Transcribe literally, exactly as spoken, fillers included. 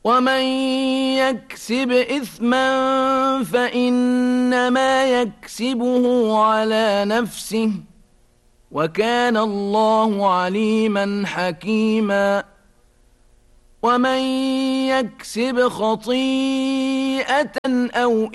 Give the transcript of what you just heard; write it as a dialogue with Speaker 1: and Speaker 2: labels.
Speaker 1: ومن يكسب إثما فإنما يكسبه على نفسه وكان الله عليما حكيما ومن يكسب خطيئة أو